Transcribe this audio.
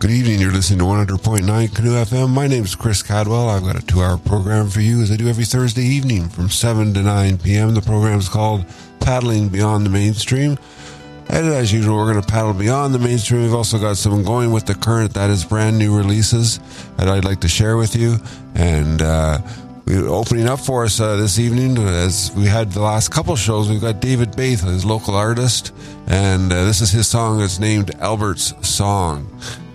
Good evening. You're listening to 100.9 Canoe FM. My name is Chris Cadwell. I've got a 2-hour program for you as I do every Thursday evening from 7 to 9 p.m. The program is called Paddling Beyond the Mainstream. And as usual, we're going to paddle beyond the mainstream. We've also got some going with the current, that is brand new releases that I'd like to share with you. And we're opening up for us this evening, as we had the last couple shows, we've got David Baith, his local artist. And this is his song. It's named Albert's Song.